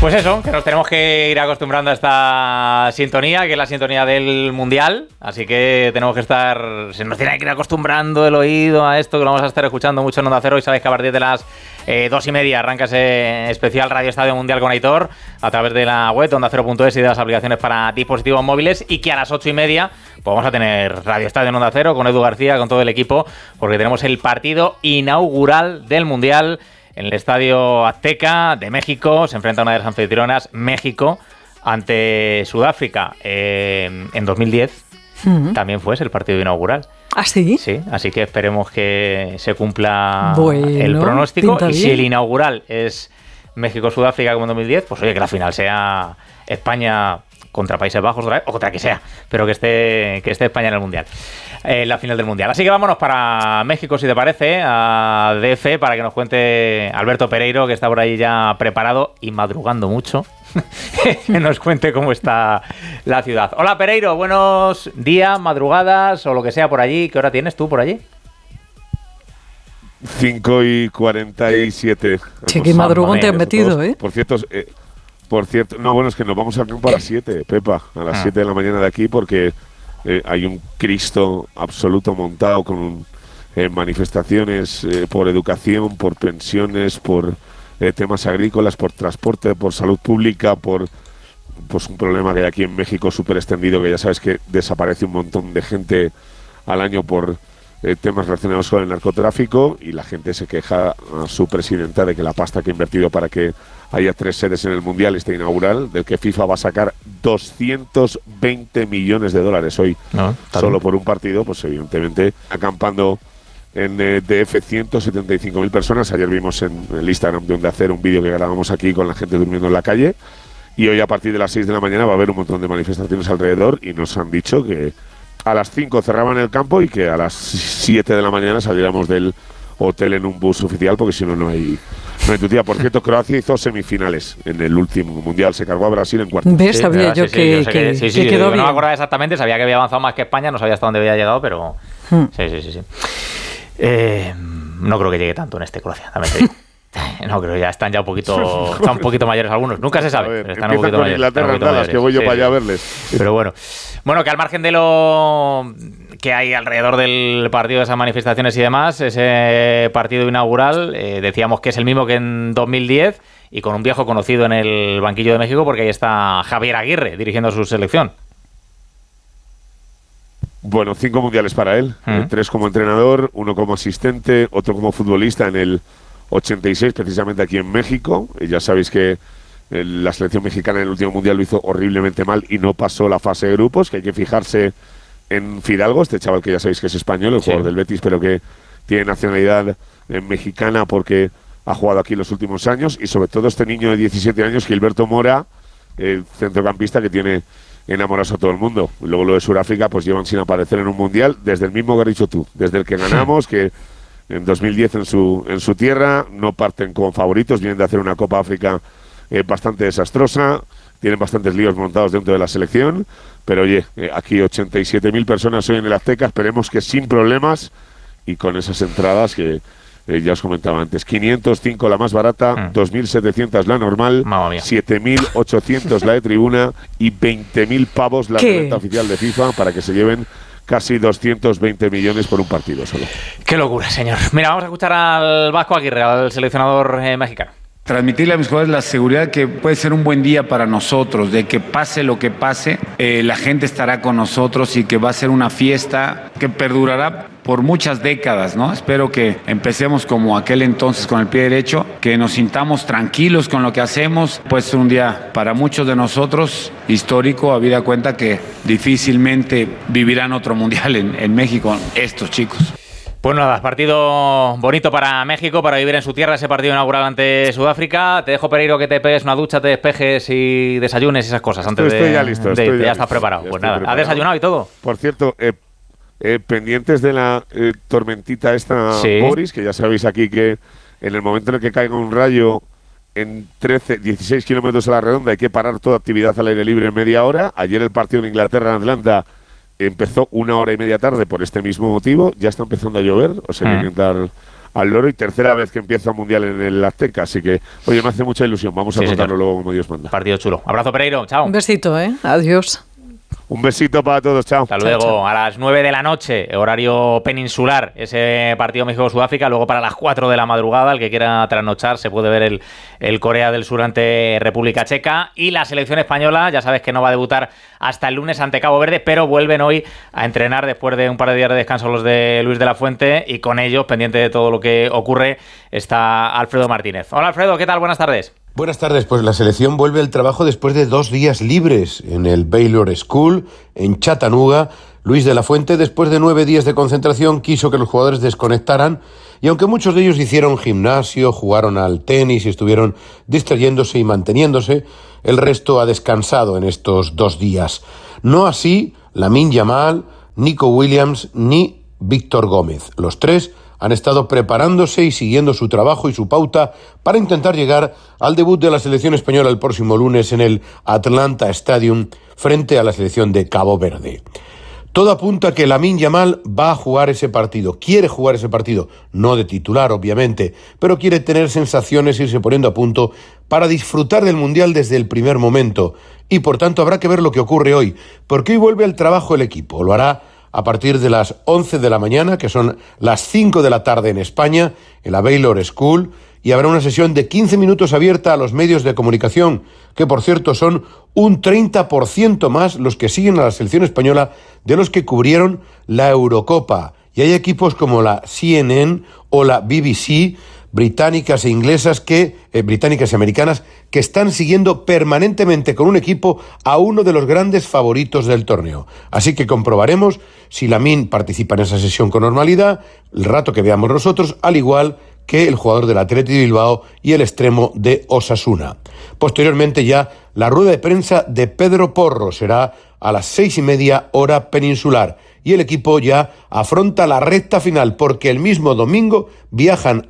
Pues eso, que nos tenemos que ir acostumbrando a esta sintonía, que es la sintonía del Mundial. Así que tenemos que se nos tiene que ir acostumbrando el oído a esto, que lo vamos a estar escuchando mucho en Onda Cero. Y sabéis que a partir de las 2:30 arranca ese especial Radio Estadio Mundial con Aitor a través de la web ondacero.es y de las aplicaciones para dispositivos móviles. Y que a las 8:30 pues vamos a tener Radio Estadio en Onda Cero con Edu García, con todo el equipo, porque tenemos el partido inaugural del Mundial en el Estadio Azteca de México. Se enfrenta una de las anfitrionas, México, ante Sudáfrica en 2010. También fue el partido inaugural. ¿Ah, sí? Sí, así que esperemos que se cumpla el pronóstico. Y si el inaugural es México-Sudáfrica como en 2010, pues oye, que la final sea España contra Países Bajos otra vez, o contra que sea, pero que esté España en el Mundial, la final del Mundial. Así que vámonos para México, si te parece, a DF, para que nos cuente Alberto Pereiro, que está por ahí ya preparado y madrugando mucho, que nos cuente cómo está la ciudad. Hola Pereiro, buenos días, madrugadas o lo que sea por allí. ¿Qué hora tienes tú por allí? 5:47. Che, qué madrugón te has metido, ¿eh? Por cierto, no, bueno, es que nos vamos al campo a las 7, Pepa, a las 7 de la mañana de aquí, porque hay un Cristo absoluto montado con manifestaciones por educación, por pensiones, por temas agrícolas, por transporte, por salud pública, por pues un problema que hay aquí en México súper extendido, que ya sabes que desaparece un montón de gente al año por temas relacionados con el narcotráfico, y la gente se queja a su presidenta de que la pasta que ha invertido para que haya 3 sedes en el Mundial inaugural, del que FIFA va a sacar 220 millones de dólares hoy, solo por un partido, pues evidentemente acampando en DF 175.000 personas. Ayer vimos en el Instagram de Onda Cero un vídeo que grabamos aquí con la gente durmiendo en la calle, y hoy a partir de las 6 de la mañana va a haber un montón de manifestaciones alrededor, y nos han dicho que a las 5 cerraban el campo y que a las 7 de la mañana saliéramos del hotel en un bus oficial, porque si no, no hay tu tía. Por cierto, Croacia hizo semifinales en el último Mundial, se cargó a Brasil en cuartos. ¿Ves? Sabía yo que quedó bien. No me acordaba exactamente, sabía que había avanzado más que España, no sabía hasta dónde había llegado, pero sí. No creo que llegue tanto en Croacia, también te digo. No, creo que ya están un poquito mayores algunos. Nunca se sabe. Ver, están un poquito mayores. Inglaterra, que voy yo para allá a verles. Pero bueno, que al margen de lo que hay alrededor del partido, de esas manifestaciones y demás, ese partido inaugural, decíamos que es el mismo que en 2010 y con un viejo conocido en el banquillo de México, porque ahí está Javier Aguirre dirigiendo su selección. Bueno, 5 mundiales para él, 3 como entrenador, 1 como asistente, otro como futbolista en el 86, precisamente aquí en México. Y ya sabéis que la selección mexicana en el último mundial lo hizo horriblemente mal y no pasó la fase de grupos, que hay que fijarse en Fidalgo, este chaval que ya sabéis que es español, el jugador del Betis, pero que tiene nacionalidad mexicana porque ha jugado aquí los últimos años, y sobre todo este niño de 17 años, Gilberto Mora, el centrocampista que tiene enamorados a todo el mundo. Y luego lo de Sudáfrica, pues llevan sin aparecer en un mundial desde el mismo que has dicho tú, desde el que ganamos, que en 2010 en su tierra, no parten como favoritos, vienen de hacer una Copa África bastante desastrosa, tienen bastantes líos montados dentro de la selección, pero oye, aquí 87.000 personas hoy en el Azteca, esperemos que sin problemas y con esas entradas que ya os comentaba antes, 505 la más barata, 2.700 la normal, 7.800 la de tribuna y 20.000 pavos la renta oficial de FIFA, para que se lleven casi 220 millones por un partido solo. Qué locura, señor. Mira, vamos a escuchar al Vasco Aguirre, al seleccionador mexicano. Transmitirle a mis jugadores la seguridad que puede ser un buen día para nosotros, de que pase lo que pase, la gente estará con nosotros y que va a ser una fiesta que perdurará por muchas décadas, ¿no? Espero que empecemos como aquel entonces con el pie derecho, que nos sintamos tranquilos con lo que hacemos. Puede ser un día para muchos de nosotros histórico, habida cuenta que difícilmente vivirán otro mundial en México estos chicos. Pues nada, partido bonito para México, para vivir en su tierra, ese partido inaugural ante Sudáfrica. Te dejo, Pereiro, que te pegues una ducha, te despejes y desayunes y esas cosas. Estoy ya listo. Ya estás preparado. Pues nada, ¿has desayunado y todo? Por cierto, pendientes de la tormentita esta, Boris, que ya sabéis aquí que en el momento en el que caiga un rayo en 16 kilómetros a la redonda hay que parar toda actividad al aire libre en media hora. Ayer el partido en Inglaterra, en Atlanta, empezó 1 hora y media tarde por este mismo motivo. Ya está empezando a llover, os voy a intentar al loro y tercera vez que empieza el Mundial en el Azteca. Así que, oye, me hace mucha ilusión. Vamos a contarlo luego como Dios manda. Partido chulo. Abrazo, Pereiro. Chao. Un besito, Adiós. Un besito para todos, chao. Hasta luego. Chao. A las 9 de la noche, horario peninsular, ese partido México-Sudáfrica. Luego para las 4 de la madrugada, el que quiera trasnochar, se puede ver el Corea del Sur ante República Checa. Y la selección española, ya sabes que no va a debutar hasta el lunes ante Cabo Verde, pero vuelven hoy a entrenar después de un par de días de descanso los de Luis de la Fuente. Y con ellos, pendiente de todo lo que ocurre, está Alfredo Martínez. Hola Alfredo, ¿qué tal? Buenas tardes. Buenas tardes, pues la selección vuelve al trabajo después de 2 días libres en el Baylor School, en Chattanooga. Luis de la Fuente, después de 9 días de concentración, quiso que los jugadores desconectaran y aunque muchos de ellos hicieron gimnasio, jugaron al tenis y estuvieron distrayéndose y manteniéndose, el resto ha descansado en estos 2 días. No así Lamine Yamal, Nico Williams ni Víctor Gómez. Los 3 han estado preparándose y siguiendo su trabajo y su pauta para intentar llegar al debut de la selección española el próximo lunes en el Atlanta Stadium frente a la selección de Cabo Verde. Todo apunta a que Lamine Yamal va a jugar ese partido, quiere jugar ese partido, no de titular obviamente, pero quiere tener sensaciones, irse poniendo a punto para disfrutar del Mundial desde el primer momento y por tanto habrá que ver lo que ocurre hoy, porque hoy vuelve al trabajo el equipo, lo hará a partir de las 11 de la mañana, que son las 5 de la tarde en España, en la Baylor School, y habrá una sesión de 15 minutos abierta a los medios de comunicación, que por cierto son un 30% más los que siguen a la selección española de los que cubrieron la Eurocopa. Y hay equipos como la CNN o la BBC, británicas e inglesas británicas y americanas, que están siguiendo permanentemente con un equipo a uno de los grandes favoritos del torneo. Así que comprobaremos si Lamine participa en esa sesión con normalidad, el rato que veamos nosotros, al igual que el jugador del Athletic de Bilbao y el extremo de Osasuna. Posteriormente ya la rueda de prensa de Pedro Porro será a las 6:30 hora peninsular y el equipo ya afronta la recta final porque el mismo domingo viajan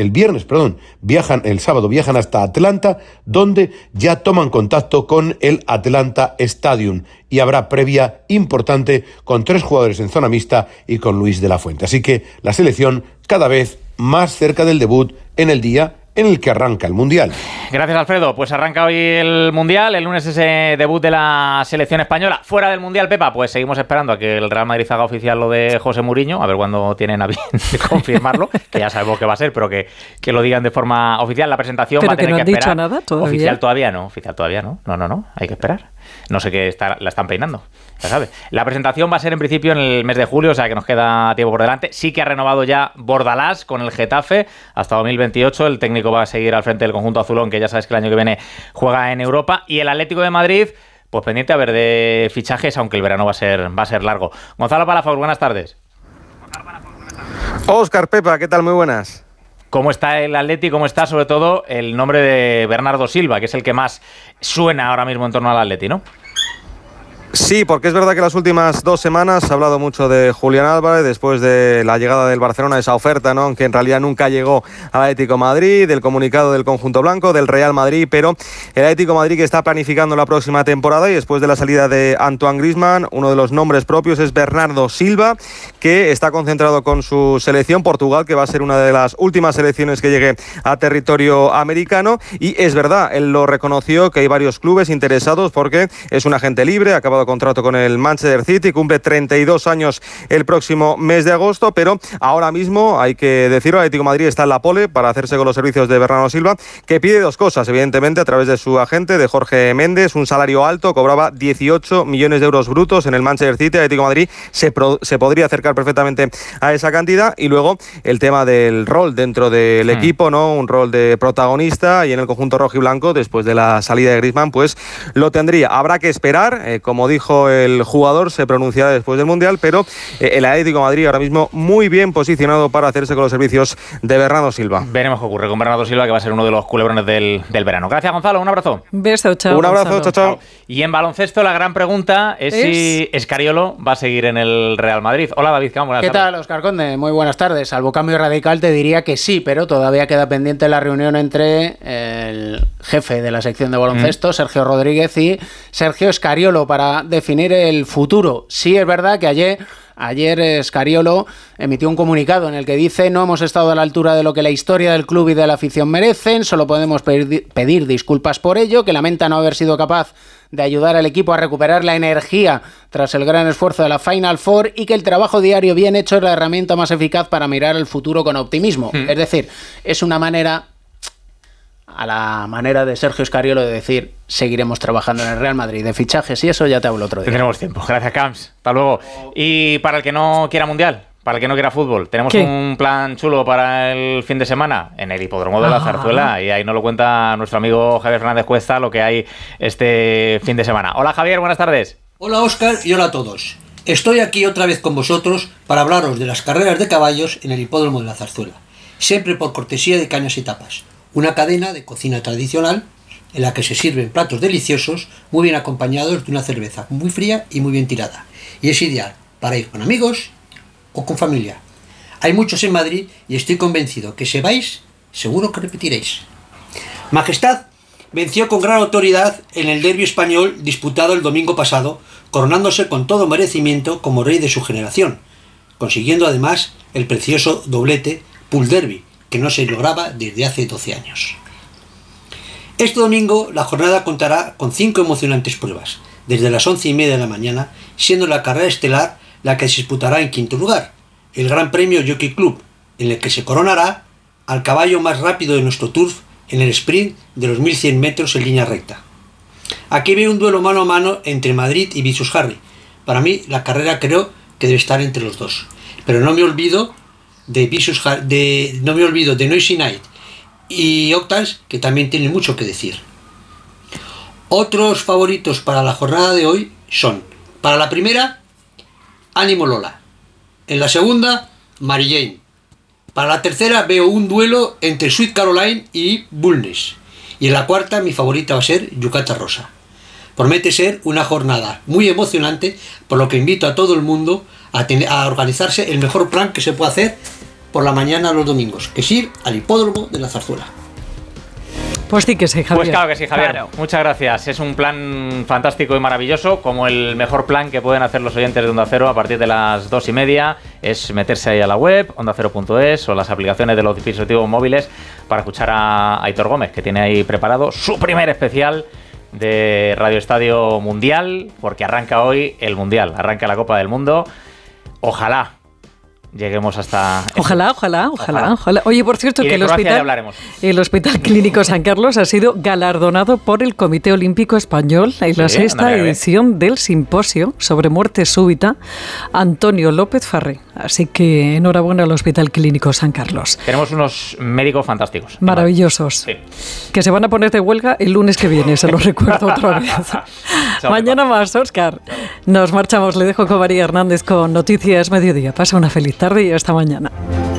el sábado viajan hasta Atlanta, donde ya toman contacto con el Atlanta Stadium y habrá previa importante con 3 jugadores en zona mixta y con Luis de la Fuente. Así que la selección cada vez más cerca del debut en el día en el que arranca el Mundial. Gracias, Alfredo. Pues arranca hoy el Mundial, el lunes ese debut de la selección española. Fuera del Mundial, Pepa, pues seguimos esperando a que el Real Madrid haga oficial lo de José Mourinho, a ver cuándo tienen a bien confirmarlo, que ya sabemos que va a ser, pero que lo digan de forma oficial. La presentación pero va a tener que no que esperar. Dicho nada todavía. Oficial todavía no. No, hay que esperar. No sé qué la están peinando, ya sabes. La presentación va a ser en principio en el mes de julio, o sea que nos queda tiempo por delante. Sí que ha renovado ya Bordalás con el Getafe hasta 2028. El técnico va a seguir al frente del conjunto azulón, que ya sabes que el año que viene juega en Europa. Y el Atlético de Madrid, pues pendiente a ver de fichajes, aunque el verano va a ser largo. Gonzalo Palafox, buenas tardes. Óscar, Pepa, ¿qué tal? Muy buenas. ¿Cómo está el Atleti? ¿Cómo está sobre todo el nombre de Bernardo Silva, que es el que más suena ahora mismo en torno al Atleti, ¿no? Sí, porque es verdad que las últimas 2 semanas se ha hablado mucho de Julián Álvarez después de la llegada del Barcelona, esa oferta, ¿no? Aunque en realidad nunca llegó al Atlético de Madrid, del comunicado del conjunto blanco, del Real Madrid, pero el Atlético de Madrid que está planificando la próxima temporada y después de la salida de Antoine Griezmann, uno de los nombres propios es Bernardo Silva, que está concentrado con su selección Portugal, que va a ser una de las últimas selecciones que llegue a territorio americano, y es verdad, él lo reconoció que hay varios clubes interesados porque es un agente libre, acaba contrato con el Manchester City, cumple 32 años el próximo mes de agosto, pero ahora mismo hay que decirlo, el Atlético de Madrid está en la pole para hacerse con los servicios de Bernardo Silva, que pide 2 cosas, evidentemente a través de su agente, de Jorge Méndez, un salario alto, cobraba 18 millones de euros brutos en el Manchester City, el Atlético de Madrid se podría acercar perfectamente a esa cantidad, y luego el tema del rol dentro del equipo, ¿no? Un rol de protagonista, y en el conjunto rojiblanco, después de la salida de Griezmann, pues lo tendría. Habrá que esperar, como dijo el jugador, se pronunciará después del Mundial, pero el Atlético de Madrid ahora mismo muy bien posicionado para hacerse con los servicios de Bernardo Silva. Veremos qué ocurre con Bernardo Silva, que va a ser uno de los culebrones del verano. Gracias, Gonzalo, un abrazo. Un beso, chao. Un abrazo, chao. Y en baloncesto la gran pregunta es si Escariolo va a seguir en el Real Madrid. Hola, David, ¿qué tardes. Tal, Óscar Conde? Muy buenas tardes. Salvo cambio radical te diría que sí, pero todavía queda pendiente la reunión entre el jefe de la sección de baloncesto, Sergio Rodríguez, y Sergio Escariolo para definir el futuro. Sí es verdad que ayer Ayer Scariolo emitió un comunicado en el que dice: no hemos estado a la altura de lo que la historia del club y de la afición merecen, solo podemos pedir disculpas por ello, que lamenta no haber sido capaz de ayudar al equipo a recuperar la energía tras el gran esfuerzo de la Final Four y que el trabajo diario bien hecho es la herramienta más eficaz para mirar el futuro con optimismo. Es decir, es una manera, a la manera de Sergio Scariolo, de decir: seguiremos trabajando en el Real Madrid de fichajes, y eso ya te hablo otro día. Tendremos tiempo. Gracias, Camps. Hasta luego. Y para el que no quiera Mundial, para el que no quiera fútbol, tenemos un plan chulo para el fin de semana en el Hipódromo de la Zarzuela, y ahí nos lo cuenta nuestro amigo Javier Fernández Cuesta, lo que hay este fin de semana. Hola, Javier, buenas tardes. Hola, Óscar, y hola a todos. Estoy aquí otra vez con vosotros para hablaros de las carreras de caballos en el Hipódromo de la Zarzuela, siempre por cortesía de Cañas y Tapas, una cadena de cocina tradicional en la que se sirven platos deliciosos muy bien acompañados de una cerveza muy fría y muy bien tirada, y es ideal para ir con amigos o con familia. Hay muchos en Madrid y estoy convencido que si vais, seguro que repetiréis. Majestad venció con gran autoridad en el derbi español disputado el domingo pasado, coronándose con todo merecimiento como rey de su generación, consiguiendo además el precioso doblete Pool Derby, que no se lograba desde hace 12 años. Este domingo la jornada contará con 5 emocionantes pruebas, desde las 11:30 de la mañana, siendo la carrera estelar la que se disputará en quinto lugar, el Gran Premio Jockey Club, en el que se coronará al caballo más rápido de nuestro turf en el sprint de los 1100 metros en línea recta. Aquí veo un duelo mano a mano entre Madrid y Vicious Harry. Para mí la carrera creo que debe estar entre los dos, pero no me olvido de Noisy Night y Octans, que también tienen mucho que decir. Otros favoritos para la jornada de hoy son, para la primera, Ánimo Lola. En la segunda, Mary Jane. Para la tercera veo un duelo entre Sweet Caroline y Bulnes. Y en la cuarta mi favorita va a ser Yucata Rosa. Promete ser una jornada muy emocionante, por lo que invito a todo el mundo a organizarse el mejor plan que se puede hacer por la mañana los domingos, que es ir al Hipódromo de la Zarzuela. Pues sí que sí, Javier. Pues claro que sí, Javier. Claro. Muchas gracias. Es un plan fantástico y maravilloso, como el mejor plan que pueden hacer los oyentes de Onda Cero a partir de las 2:30. Es meterse ahí a la web, ondacero.es, o las aplicaciones de los dispositivos móviles, para escuchar a Aitor Gómez, que tiene ahí preparado su primer especial de Radio Estadio Mundial, porque arranca hoy el Mundial, arranca la Copa del Mundo. Ojalá lleguemos hasta... Ojalá. Oye, por cierto, que el Hospital Clínico San Carlos ha sido galardonado por el Comité Olímpico Español en la sexta edición del simposio sobre muerte súbita Antonio López Farré. Así que enhorabuena al Hospital Clínico San Carlos. Tenemos unos médicos fantásticos. Maravillosos. Sí. Que se van a poner de huelga el lunes que viene, se lo recuerdo otra vez. Mañana más, Óscar. Nos marchamos, le dejo con María Hernández con Noticias Mediodía. Pasa una feliz tarde y hasta mañana.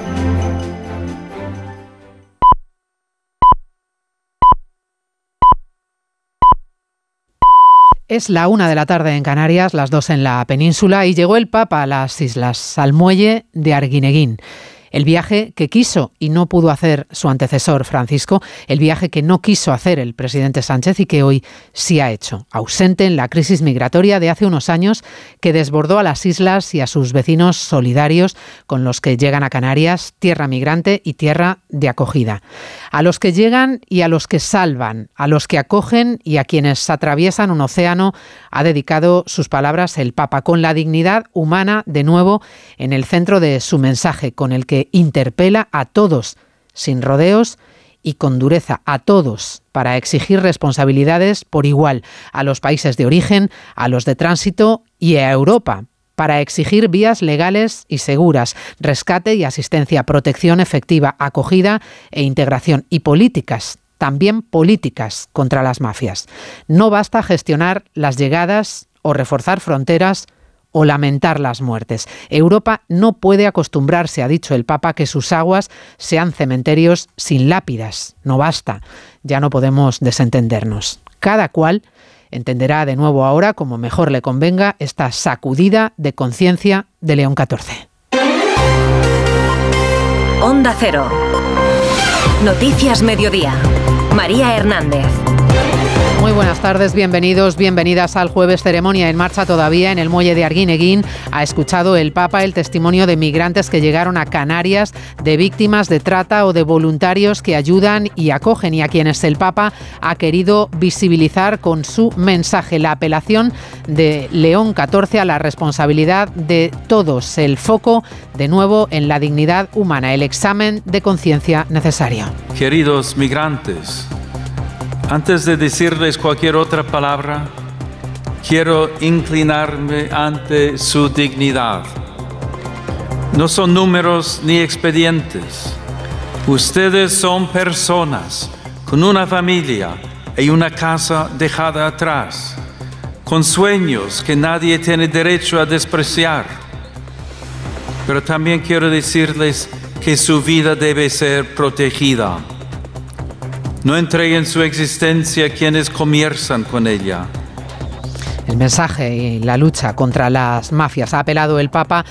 Es la 1 de la tarde en Canarias, las 2 en la península, y llegó el Papa a las islas, al muelle de Arguineguín. El viaje que quiso y no pudo hacer su antecesor Francisco, el viaje que no quiso hacer el presidente Sánchez y que hoy sí ha hecho, ausente en la crisis migratoria de hace unos años que desbordó a las islas y a sus vecinos solidarios con los que llegan a Canarias, tierra migrante y tierra de acogida. A los que llegan y a los que salvan, a los que acogen y a quienes atraviesan un océano, ha dedicado sus palabras el Papa, con la dignidad humana de nuevo en el centro de su mensaje, con el que interpela a todos, sin rodeos y con dureza, a todos, para exigir responsabilidades por igual a los países de origen, a los de tránsito y a Europa, para exigir vías legales y seguras, rescate y asistencia, protección efectiva, acogida e integración, y políticas, también políticas contra las mafias. No basta gestionar las llegadas o reforzar fronteras o lamentar las muertes. Europa no puede acostumbrarse, ha dicho el Papa, que sus aguas sean cementerios sin lápidas. No basta, ya no podemos desentendernos. Cada cual entenderá de nuevo ahora, como mejor le convenga, esta sacudida de conciencia de León XIV. Onda Cero. Noticias Mediodía. María Hernández. Muy buenas tardes, bienvenidos, bienvenidas al Jueves. Ceremonia en marcha todavía en el muelle de Arguineguín. Ha escuchado el Papa el testimonio de migrantes que llegaron a Canarias, de víctimas de trata o de voluntarios que ayudan y acogen, y a quienes el Papa ha querido visibilizar con su mensaje. La apelación de León XIV a la responsabilidad de todos. El foco, de nuevo, en la dignidad humana, el examen de conciencia necesario. Queridos migrantes, antes de decirles cualquier otra palabra, quiero inclinarme ante su dignidad. No son números ni expedientes. Ustedes son personas con una familia y una casa dejada atrás, con sueños que nadie tiene derecho a despreciar. Pero también quiero decirles que su vida debe ser protegida. No entreguen su existencia a quienes comienzan con ella. El mensaje y la lucha contra las mafias. Ha apelado el Papa